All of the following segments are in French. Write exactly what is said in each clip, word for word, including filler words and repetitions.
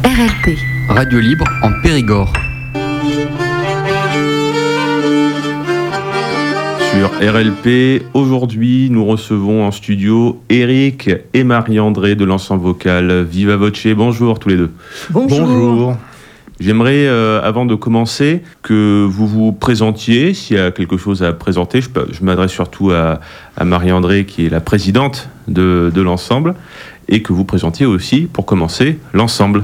R L P. Radio libre en Périgord. Sur R L P, aujourd'hui, nous recevons en studio Éric et Marie-André de l'ensemble vocal Viva Voce. Bonjour tous les deux. Bonjour. Bonjour. J'aimerais, euh, avant de commencer, que vous vous présentiez, s'il y a quelque chose à présenter. Je, je m'adresse surtout à, à Marie-André, qui est la présidente de, de l'ensemble, et que vous présentiez aussi, pour commencer, l'ensemble.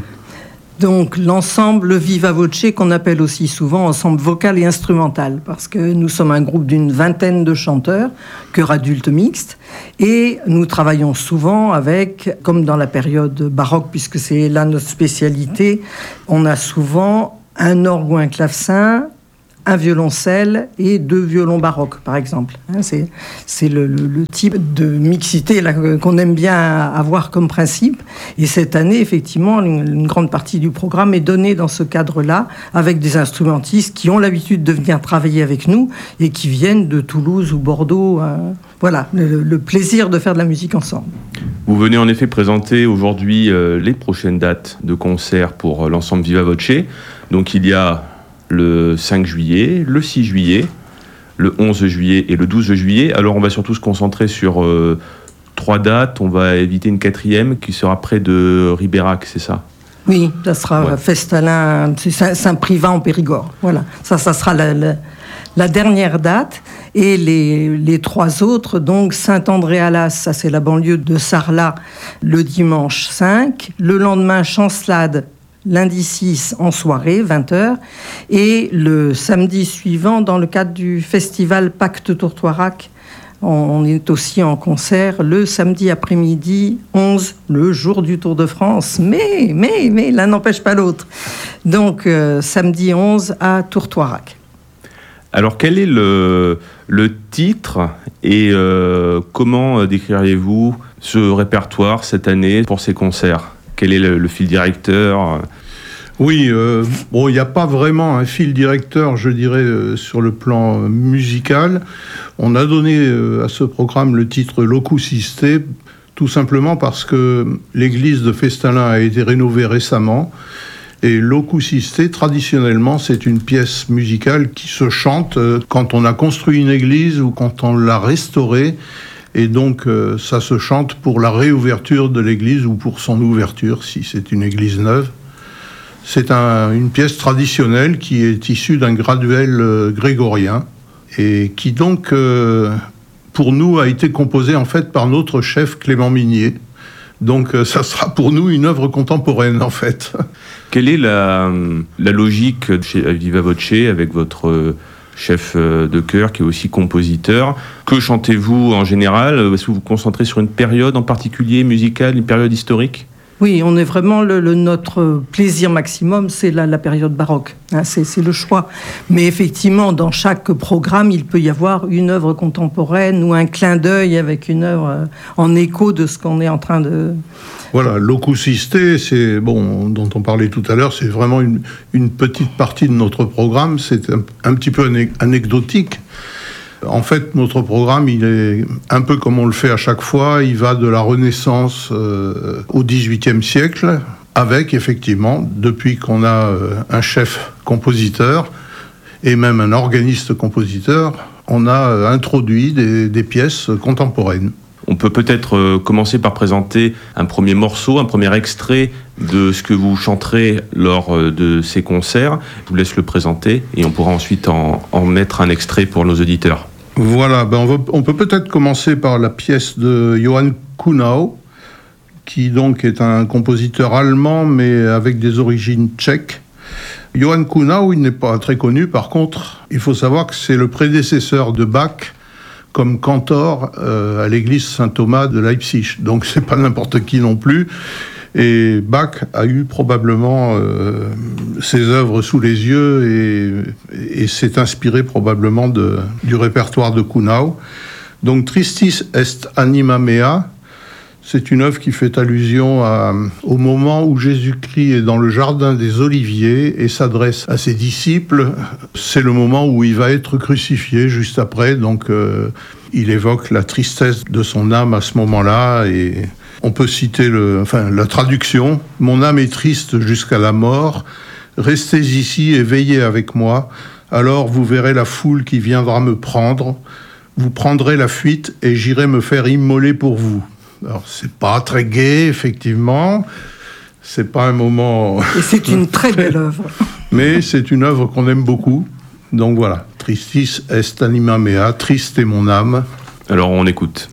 Donc l'ensemble Viva Voce, qu'on appelle aussi souvent ensemble vocal et instrumental, parce que nous sommes un groupe d'une vingtaine de chanteurs, chœur adulte mixte, et nous travaillons souvent avec, comme dans la période baroque, puisque c'est là notre spécialité, on a souvent un orgue ou un clavecin, un violoncelle et deux violons baroques, par exemple. C'est, c'est le, le, le type de mixité là, qu'on aime bien avoir comme principe. Et cette année, effectivement, une, une grande partie du programme est donnée dans ce cadre-là, avec des instrumentistes qui ont l'habitude de venir travailler avec nous et qui viennent de Toulouse ou Bordeaux. Euh, voilà, le, le plaisir de faire de la musique ensemble. Vous venez en effet présenter aujourd'hui euh, les prochaines dates de concert pour euh, l'ensemble Viva Voce. Donc il y a le cinq juillet, le six juillet, le onze juillet et le douze juillet. Alors on va surtout se concentrer sur euh, trois dates. On va éviter une quatrième qui sera près de Ribérac, c'est ça ? Oui, ça sera ouais. Festalin, c'est Saint-Privat en Périgord. Voilà, ça, ça sera la, la, la dernière date. Et les, les trois autres, donc Saint-André-Alas, ça c'est la banlieue de Sarlat, le dimanche cinq. Le lendemain, Chancelade, lundi six en soirée, vingt heures, et le samedi suivant, dans le cadre du festival Pacte Tourtoirac, on est aussi en concert le samedi après-midi onze, le jour du Tour de France, mais, mais, mais l'un n'empêche pas l'autre. Donc euh, samedi onze à Tourtoirac. Alors quel est le, le titre et euh, comment décririez-vous ce répertoire cette année pour ces concerts ? Quel est le, le fil directeur ? Oui, euh, bon, il n'y a pas vraiment un fil directeur, je dirais, euh, sur le plan musical. On a donné euh, à ce programme le titre Locus Iste, tout simplement parce que l'église de Festalin a été rénovée récemment. Et Locus Iste, traditionnellement, c'est une pièce musicale qui se chante euh, quand on a construit une église ou quand on l'a restaurée. Et donc, euh, ça se chante pour la réouverture de l'église ou pour son ouverture, si c'est une église neuve. C'est un, une pièce traditionnelle qui est issue d'un graduel euh, grégorien et qui donc, euh, pour nous, a été composée en fait par notre chef Clément Minier. Donc, euh, ça sera pour nous une œuvre contemporaine, en fait. Quelle est la, la logique chez Viva Voce avec votre chef de chœur qui est aussi compositeur? Que chantez-vous en général? Est-ce que vous vous concentrez sur une période en particulier musicale, une période historique? Oui, on est vraiment le, le notre plaisir maximum, c'est la, la période baroque. Hein, c'est, c'est le choix. Mais effectivement, dans chaque programme, il peut y avoir une œuvre contemporaine ou un clin d'œil avec une œuvre en écho de ce qu'on est en train de. Voilà, Locus Iste, c'est bon, dont on parlait tout à l'heure, c'est vraiment une, une petite partie de notre programme. C'est un, un petit peu anecdotique. En fait, notre programme, il est un peu comme on le fait à chaque fois. Il va de la Renaissance euh, au dix-huitième siècle, avec effectivement, depuis qu'on a euh, un chef compositeur et même un organiste compositeur, on a euh, introduit des, des pièces contemporaines. On peut peut-être euh, commencer par présenter un premier morceau, un premier extrait de ce que vous chanterez lors euh, de ces concerts. Je vous laisse le présenter et on pourra ensuite en, en mettre un extrait pour nos auditeurs. Voilà, ben on, va, on peut peut-être commencer par la pièce de Johann Kuhnau, qui donc est un compositeur allemand, mais avec des origines tchèques. Johann Kuhnau, il n'est pas très connu, par contre, il faut savoir que c'est le prédécesseur de Bach comme cantor euh, à l'église Saint-Thomas de Leipzig. Donc c'est pas n'importe qui non plus. Et Bach a eu probablement euh, ses œuvres sous les yeux et, et s'est inspiré probablement de, du répertoire de Kuhnau. Donc Tristis est anima mea, c'est une œuvre qui fait allusion à, au moment où Jésus-Christ est dans le jardin des Oliviers et s'adresse à ses disciples. C'est le moment où il va être crucifié juste après, donc euh, il évoque la tristesse de son âme à ce moment-là et On peut citer le, enfin, la traduction. « Mon âme est triste jusqu'à la mort. Restez ici et veillez avec moi. Alors vous verrez la foule qui viendra me prendre. Vous prendrez la fuite et j'irai me faire immoler pour vous. » Alors, c'est pas très gai, effectivement. C'est pas un moment... Et c'est une très belle œuvre. Mais c'est une œuvre qu'on aime beaucoup. Donc voilà. Tristis est anima mea, triste est mon âme. Alors, on écoute.